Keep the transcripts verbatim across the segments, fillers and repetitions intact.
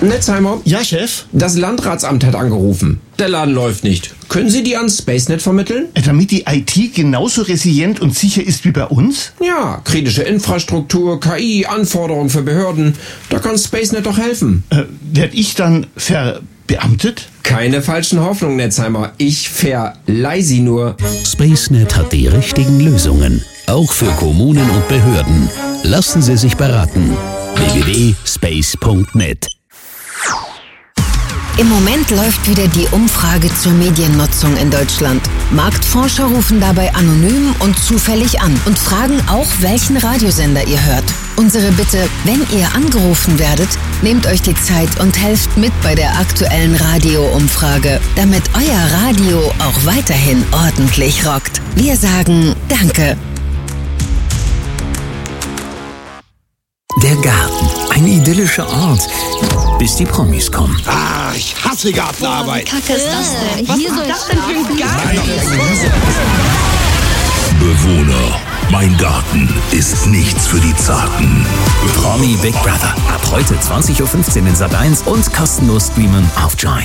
Netzheimer? Ja, Chef? Das Landratsamt hat angerufen. Der Laden läuft nicht. Können Sie die an SpaceNet vermitteln? Damit die I T genauso resilient und sicher ist wie bei uns? Ja, kritische Infrastruktur, K I, Anforderungen für Behörden. Da kann SpaceNet doch helfen. Äh, werd ich dann verbeamtet? Keine falschen Hoffnungen, Netzheimer. Ich verleih sie nur. SpaceNet hat die richtigen Lösungen. Auch für Kommunen und Behörden. Lassen Sie sich beraten. w w w punkt space punkt net. Im Moment läuft wieder die Umfrage zur Mediennutzung in Deutschland. Marktforscher rufen dabei anonym und zufällig an und fragen auch, welchen Radiosender ihr hört. Unsere Bitte, wenn ihr angerufen werdet, nehmt euch die Zeit und helft mit bei der aktuellen Radio-Umfrage, damit euer Radio auch weiterhin ordentlich rockt. Wir sagen Danke. Der Garten. Ein idyllischer Ort. Bis die Promis kommen. Ah, ich hasse Gartenarbeit. Boah, wie kacke ist das denn? Was Hier ist soll das denn für ein Garten? Bewohner, mein Garten ist nichts für die Zarten. Promi Big Brother. Ab heute zwanzig Uhr fünfzehn in Sat eins und kostenlos streamen auf Join.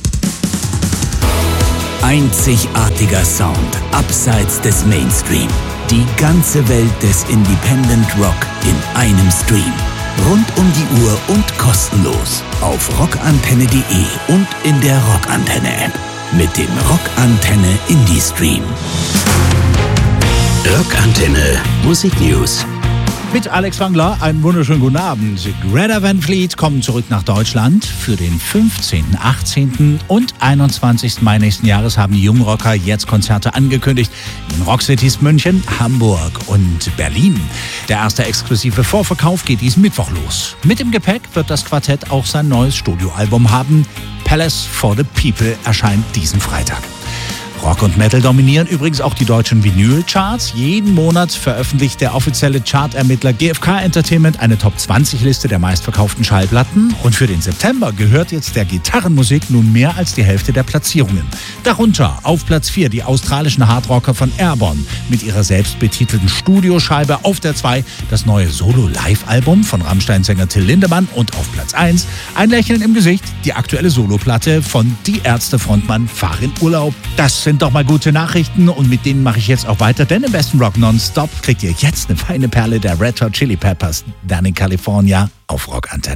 Einzigartiger Sound, abseits des Mainstream. Die ganze Welt des Independent Rock in einem Stream. Rund um die Uhr und kostenlos. Auf rockantenne punkt de und in der Rockantenne-App. Mit dem Rockantenne Indie Stream. Rockantenne Musik News. Mit Alex Wangler, einen wunderschönen guten Abend. Greta Van Fleet kommen zurück nach Deutschland. Für den fünfzehnten, achtzehnten und einundzwanzigsten Mai nächsten Jahres haben die Jungrocker jetzt Konzerte angekündigt. In Rockcities München, Hamburg und Berlin. Der erste exklusive Vorverkauf geht diesen Mittwoch los. Mit im Gepäck wird das Quartett auch sein neues Studioalbum haben. Palace for the People erscheint diesen Freitag. Rock und Metal dominieren übrigens auch die deutschen Vinyl-Charts. Jeden Monat veröffentlicht der offizielle Chartermittler G F K Entertainment eine Top zwanzig Liste der meistverkauften Schallplatten. Und für den September gehört jetzt der Gitarrenmusik nun mehr als die Hälfte der Platzierungen. Darunter auf Platz vier die australischen Hardrocker von Airborne mit ihrer selbstbetitelten Studioscheibe. Auf der zwei das neue Solo-Live-Album von Rammstein-Sänger Till Lindemann. Und auf Platz eins ein Lächeln im Gesicht, die aktuelle Soloplatte von Die Ärzte-Frontmann Farin Urlaub. Das sind doch mal gute Nachrichten und mit denen mache ich jetzt auch weiter, denn im besten Rock Nonstop kriegt ihr jetzt eine feine Perle der Red Hot Chili Peppers, dann in California auf Rockantenne.